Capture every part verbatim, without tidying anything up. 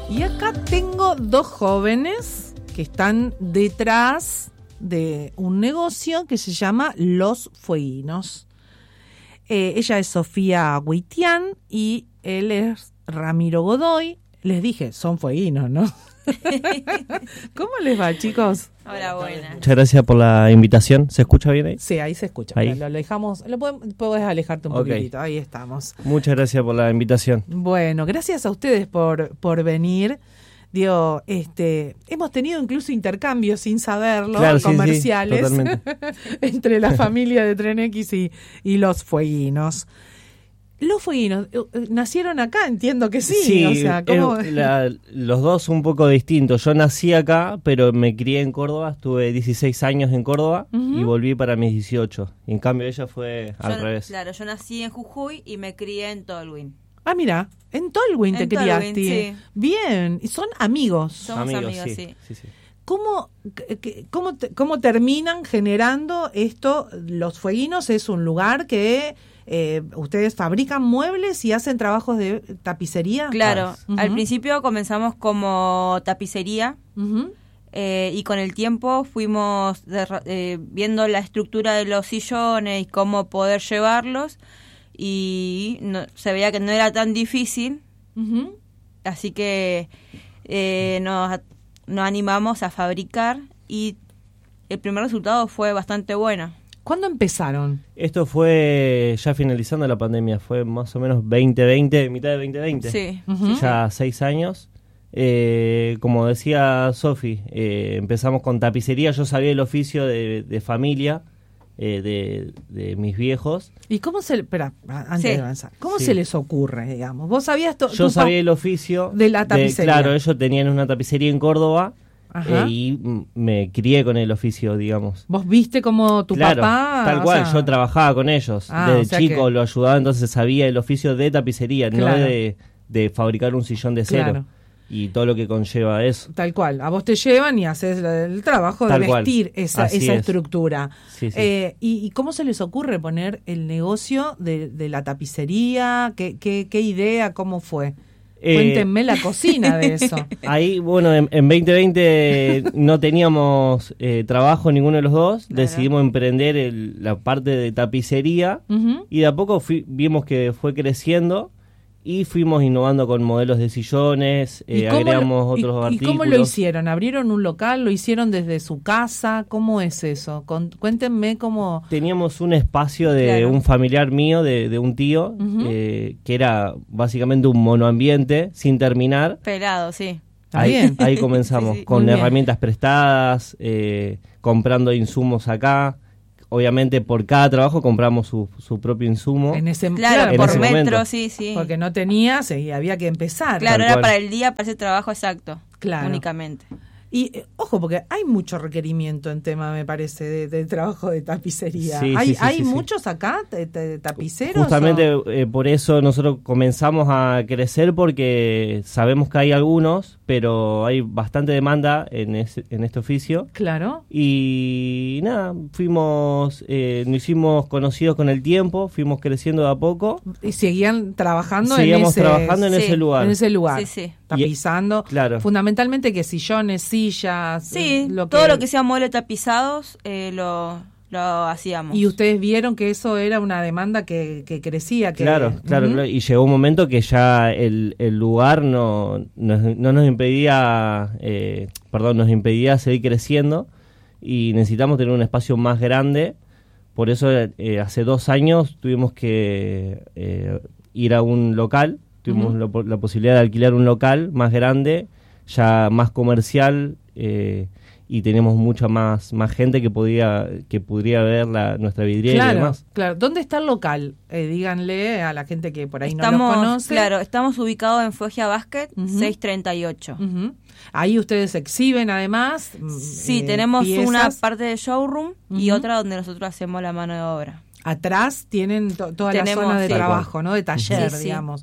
Y acá tengo dos jóvenes que están detrás de un negocio que se llama Los Fueguinos. Eh, ella es Sofía Huitián y él es Ramiro Godoy. Les dije, son fueguinos, ¿no? ¿Cómo les va, chicos? Hola, buenas. Muchas gracias por la invitación. ¿Se escucha bien ahí? Sí, ahí se escucha. Ahí. Lo alejamos, lo podemos, podés alejarte un Ok. poquitito. Ahí estamos. Muchas gracias por la invitación. Bueno, gracias a ustedes por, por venir. Digo, este, hemos tenido incluso intercambios sin saberlo, Claro, sí, comerciales, sí, totalmente. entre la familia de Tren X y, y los fueguinos. Los fueguinos, eh, eh, ¿nacieron acá? Entiendo que sí. o sea, ¿cómo? eh, la- los dos un poco distintos. Yo nací acá, pero me crié en Córdoba. Estuve dieciséis años en Córdoba Ujú. y volví para mis dieciocho. Y en cambio ella fue al Yo- revés. Claro, yo nací en Jujuy y me crié en Tolwyn. Ah, mira, en Tolwyn te En criaste. Tolwyn, sí. Bien, y son amigos. Somos amigos, sí. sí. sí, sí. ¿Cómo, que- que- cómo, te- ¿Cómo terminan generando esto? Los Fueguinos es un lugar que eh, ustedes fabrican muebles y hacen trabajos de tapicería. Claro, Ujú. al principio comenzamos como tapicería Ujú. eh, y con el tiempo fuimos derra- eh, viendo la estructura de los sillones y cómo poder llevarlos y no- se veía que no era tan difícil, Ujú. así que eh, nos, nos animamos a fabricar y el primer resultado fue bastante bueno. ¿Cuándo empezaron? Esto fue ya finalizando la pandemia. Fue más o menos veinte veinte, mitad de veinte veinte. Sí. Ujú. Ya seis años. Eh, como decía Sofi, eh, empezamos con tapicería. Yo sabía el oficio de, de familia, eh, de, de mis viejos. ¿Y cómo se, espera, antes Sí. de avanzar, cómo Sí. se les ocurre, digamos? ¿Vos sabías to- Yo tu pa- sabía el oficio de la tapicería? claro, ellos tenían una tapicería en Córdoba. Ajá. eh, y mm, me crié con el oficio, digamos. ¿Vos viste como tu Claro, papá? tal o cual, sea, yo trabajaba con ellos. Ah, Desde o sea chico que- lo ayudaba, entonces sabía el oficio de tapicería, Claro. no de, de fabricar un sillón de cero. Claro. Y todo lo que conlleva eso. Tal cual, a vos te llevan y haces la- el trabajo de Tal cual. vestir esa, Así esa es. estructura. Sí, sí. Eh, y, ¿Y cómo se les ocurre poner el negocio de, de la tapicería? ¿Qué, qué, qué idea? ¿Cómo fue? Eh, Cuéntenme la cocina de eso. Ahí, bueno, en, en veinte veinte no teníamos eh, trabajo ninguno de los dos. Claro. Decidimos emprender el- la parte de tapicería. Ujú. Y de a poco fui- vimos que fue creciendo y fuimos innovando con modelos de sillones, ¿Y eh, cómo agregamos lo- y- otros y, artículos. cómo lo hicieron? ¿Abrieron un local? ¿Lo hicieron desde su casa? ¿Cómo es eso? Con- cuéntenme cómo... Teníamos un espacio de Claro. un familiar mío, de, de un tío, Ujú. eh, que era básicamente un monoambiente sin terminar. Pelado, sí. Está Ahí, bien. ahí comenzamos, Sí, sí. con Muy bien. herramientas prestadas, eh, comprando insumos acá. Obviamente por cada trabajo compramos su, su propio insumo. En ese, Claro, en por ese metro, momento. sí, sí. porque no tenías y había que empezar. Claro, Tal era cual. para el día, para ese trabajo exacto. Claro. Únicamente. Y eh, ojo, porque hay mucho requerimiento en tema, me parece, de, de trabajo de tapicería. Sí, ¿Hay, sí, sí, hay sí, sí. muchos acá, de, de tapiceros? Justamente o- eh, por eso nosotros comenzamos a crecer, porque sabemos que hay algunos, pero hay bastante demanda en, ese- en este oficio. Claro. Y nada, fuimos, eh, nos hicimos conocidos con el tiempo, fuimos creciendo de a poco. Y seguían trabajando Seguíamos en ese, trabajando en sí, ese lugar. en ese lugar. Sí, sí. Tapizando. Claro. Fundamentalmente que sillones, sillas. Sí, eh, lo todo que- lo que sea muebles tapizados eh, lo, lo hacíamos. Y ustedes vieron que eso era una demanda que, que crecía. Que, Claro, claro, Ujú. claro. Y llegó un momento que ya el, el lugar no, nos- no nos impedía, eh, perdón, nos impedía seguir creciendo y necesitamos tener un espacio más grande. Por eso eh, hace dos años tuvimos que eh, ir a un local, tuvimos Ujú. la, po- la posibilidad de alquilar un local más grande, ya más comercial, eh, y tenemos mucha más más gente que podía que podría ver la, nuestra vidriera y Claro, demás. claro. ¿Dónde está el local? Eh, díganle a la gente que por ahí no lo estamos, conoce. claro, estamos ubicados en Foggia Basket Ujú. seiscientos treinta y ocho. Ujú. Ahí ustedes exhiben además. mm, Sí, eh, tenemos piezas. una parte de showroom y Ujú. otra donde nosotros hacemos la mano de obra. Atrás tienen to- toda Tenemos, la zona de sí. trabajo, ¿no? De taller, Sí, sí. digamos.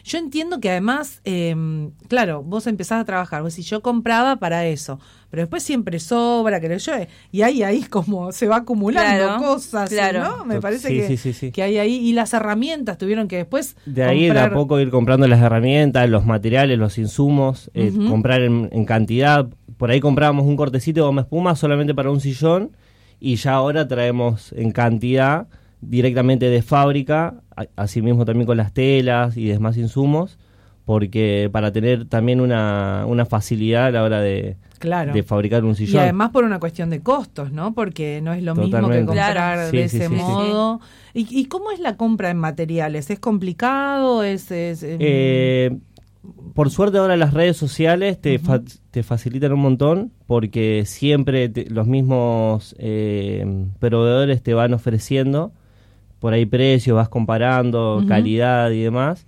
yo entiendo que además, eh, claro, vos empezás a trabajar, vos decís, yo compraba para eso, pero después siempre sobra, que yo, y ahí ahí como se va acumulando Claro, cosas, claro. ¿no? Me parece Sí, que, sí, sí, sí. que hay ahí, y las herramientas tuvieron que después De ahí comprar... de a poco ir comprando las herramientas, los materiales, los insumos, eh, Ujú. comprar en, en cantidad. Por ahí comprábamos un cortecito de goma espuma solamente para un sillón y ya ahora traemos en cantidad directamente de fábrica, a- asimismo también con las telas y demás insumos, porque para tener también una, una facilidad a la hora de, Claro. de fabricar un Y sillón. además por una cuestión de costos, ¿no? Porque no es lo mismo que Totalmente. comprar Claro. Sí, de sí, ese sí, sí. modo. ¿Y, ¿Y cómo es la compra en materiales? ¿Es complicado? ¿Es, es, em, Eh, por suerte ahora las redes sociales te, fa- te facilitan un montón porque siempre te- los mismos eh, proveedores te van ofreciendo por ahí precios, vas comparando, Ujú. calidad y demás.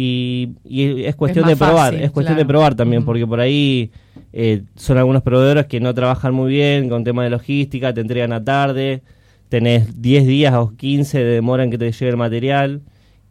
Y, y es cuestión más de probar, fácil, es cuestión claro. de probar también, Ujú. porque por ahí eh, son algunos proveedores que no trabajan muy bien con tema de logística, te entregan a tarde, tenés diez días o quince de demora en que te llegue el material,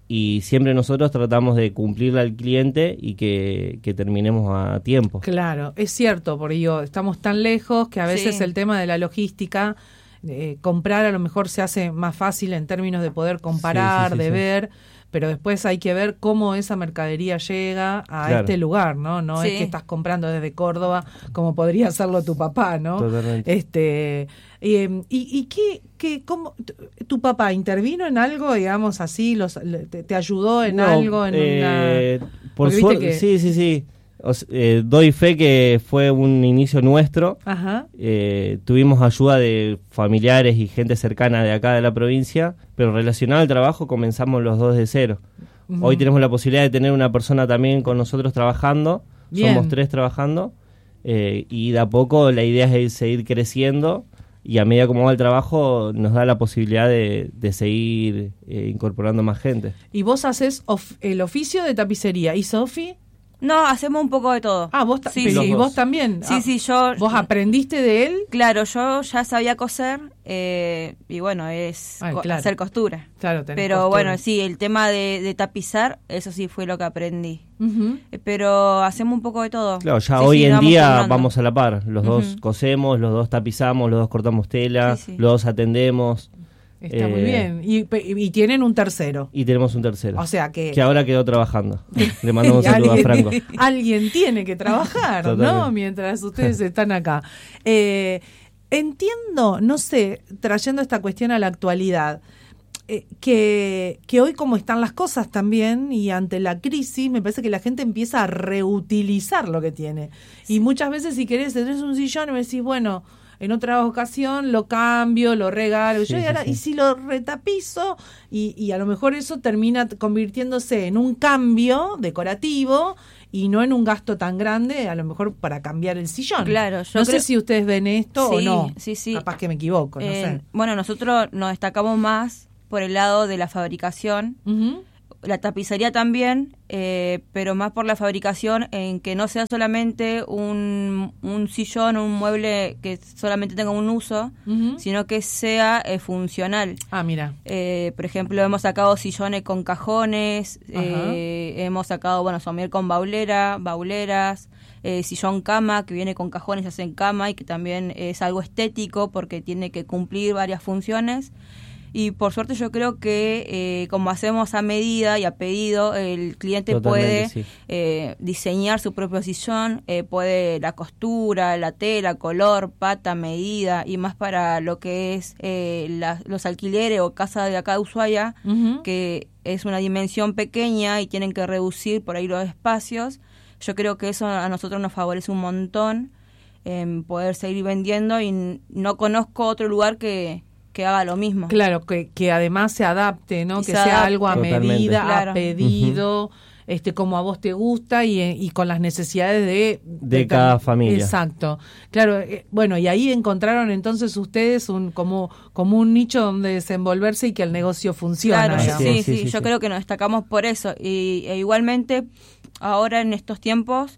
y siempre nosotros tratamos de cumplirle al cliente y que, que terminemos a tiempo. Claro, es cierto, porque digo, estamos tan lejos que a veces Sí. el tema de la logística, eh, comprar a lo mejor se hace más fácil en términos de poder comparar, Sí, sí, sí, de sí. ver, pero después hay que ver cómo esa mercadería llega a Claro. este lugar, ¿no? No es Sí. que estás comprando desde Córdoba como podría hacerlo tu papá, ¿no? Totalmente. Este, eh, y, y qué, qué, cómo, t- tu papá intervino en algo, digamos así, los, le- te, te ayudó en No, algo, en eh, una... Por porque viste suerte, que- sí, sí, sí. O s- eh, doy fe que fue un inicio nuestro. Ajá. Eh, tuvimos ayuda de familiares y gente cercana de acá de la provincia, pero relacionado al trabajo comenzamos los dos de cero. Ujú. Hoy tenemos la posibilidad de tener una persona también con nosotros trabajando, Bien. somos tres trabajando, eh, y de a poco la idea es ir- seguir creciendo, y a medida como va el trabajo nos da la posibilidad de, de seguir eh, incorporando más gente. Y vos haces of- el oficio de tapicería. ¿Y Sofi? No, hacemos un poco de todo. Ah, vos, ta- Sí, pero- sí. y Los vos dos. también. Sí, Ah, sí, yo... ¿Vos aprendiste de él? Claro, yo ya sabía coser eh, y bueno, es Ay, co- claro. hacer costura. Claro, tenés Pero costura. bueno, sí, el tema de, de tapizar, eso sí fue lo que aprendí. Ujú. Eh, Pero hacemos un poco de todo. Claro, ya Sí, hoy sí, en nos día turnando. vamos a la par. Los dos Ujú. cosemos, los dos tapizamos, los dos cortamos tela, Sí, sí. los dos atendemos. Está muy Eh, bien. Y, pe- y tienen un tercero. Y tenemos un tercero. O sea que... que ahora quedó trabajando. Le mandamos Y un saludo a alguien- Franco. Alguien tiene que trabajar, ¿no? Totalmente. Mientras ustedes están acá. Eh, entiendo, no sé, trayendo esta cuestión a la actualidad, eh, que, que hoy como están las cosas también y ante la crisis, me parece que la gente empieza a reutilizar lo que tiene. Y muchas veces si querés, tenés un sillón y me decís, bueno... En otra ocasión lo cambio, lo regalo, Sí, yo, y, sí, ahora, sí. y si lo retapizo, y, y a lo mejor eso termina t- convirtiéndose en un cambio decorativo y no en un gasto tan grande, a lo mejor para cambiar el sillón. Claro, yo no creo- sé si ustedes ven esto o Sí, no. sí, sí. Capaz que me equivoco, no Eh, sé. Bueno, nosotros nos destacamos más por el lado de la fabricación. Ujú. La tapicería también, eh, pero más por la fabricación, en que no sea solamente un, un sillón o un mueble que solamente tenga un uso, Ujú. sino que sea eh, funcional. Ah, mira. Eh, por ejemplo, hemos sacado sillones con cajones, Ajá. eh, hemos sacado, bueno, somier con baulera, bauleras, eh, sillón cama que viene con cajones, se hace en cama y que también es algo estético porque tiene que cumplir varias funciones. Y por suerte yo creo que eh, como hacemos a medida y a pedido, el cliente Totalmente, puede sí. eh, diseñar su propio sillón, eh, puede la costura, la tela, color, pata, medida, y más para lo que es eh, la- los alquileres o casa de acá de Ushuaia, Ujú. que es una dimensión pequeña y tienen que reducir por ahí los espacios. Yo creo que eso a nosotros nos favorece un montón en poder seguir vendiendo y n- no conozco otro lugar que, que haga lo mismo. Claro, que, que además se adapte, ¿no? Y Que se sea adapte. algo a Totalmente. medida, Claro. a pedido, este, como a vos te gusta y, y con las necesidades de... De cada familia. Exacto. Claro, eh, bueno, y ahí encontraron entonces ustedes un como, como un nicho donde desenvolverse y que el negocio funciona. Claro, digamos. sí, Sí, sí, sí, yo sí. creo que nos destacamos por eso. Y e igualmente, ahora en estos tiempos,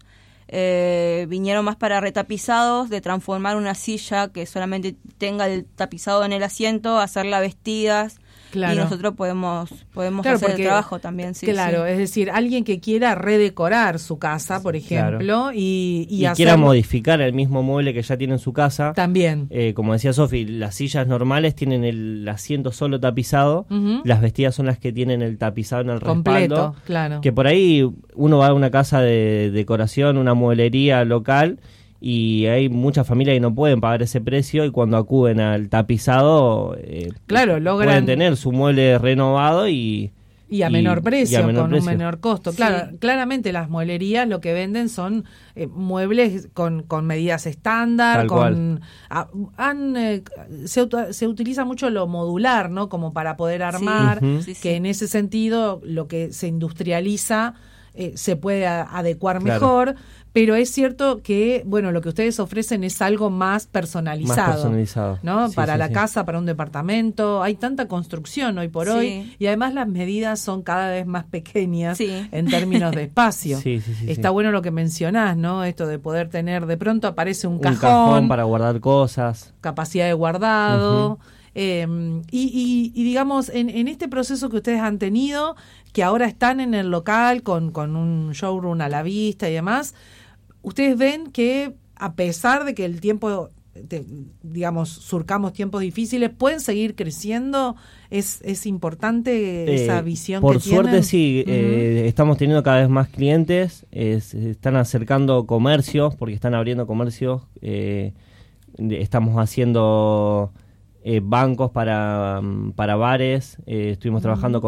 eh, vinieron más para retapizados, de transformar una silla que solamente tenga el tapizado en el asiento, hacerla vestidas, Claro. y nosotros podemos podemos Claro, hacer porque- el trabajo también. Sí, claro, sí. es decir, alguien que quiera redecorar su casa, por ejemplo, Claro. y, y, Y, hacer- quiera modificar el mismo mueble que ya tiene en su casa. también. Eh, como decía Sofi, las sillas normales tienen el asiento solo tapizado, Ujú. las vestidas son las que tienen el tapizado en el Completo, respaldo. claro. Que por ahí uno va a una casa de decoración, una mueblería local, y hay muchas familias que no pueden pagar ese precio, y cuando acuden al tapizado, eh, Claro, logran- pueden tener su mueble renovado y... Y a y- menor precio, y a menor con precio. un menor costo. Sí. Claro, claramente las mueblerías lo que venden son eh, muebles con, con medidas estándar, Tal con cual. a- han, eh, se, utu- se utiliza mucho lo modular, ¿no? Como para poder armar, Ujú. Sí, sí. que en ese sentido lo que se industrializa eh, se puede a- adecuar Claro. mejor, pero es cierto que, bueno, lo que ustedes ofrecen es algo más personalizado. Más personalizado. ¿No? Sí, para sí, la sí. casa, para un departamento. Hay tanta construcción hoy por Sí. hoy y además las medidas son cada vez más pequeñas Sí. en términos de espacio. Sí, sí, sí, Está sí. bueno lo que mencionás, ¿no? Esto de poder tener, de pronto aparece un Un cajón, cajón para guardar cosas. capacidad de guardado. Ujú. eh, y, y- y digamos, en, en este proceso que ustedes han tenido, que ahora están en el local con, con un showroom a la vista y demás, ustedes ven que a pesar de que el tiempo, te- digamos, surcamos tiempos difíciles, pueden seguir creciendo. Es, es importante esa Eh, visión por que tienen. suerte sí, Ujú. eh, estamos teniendo cada vez más clientes, eh, se están acercando comercios, porque están abriendo comercios, eh, de- estamos haciendo eh, bancos para, mm, para bares, eh, estuvimos trabajando con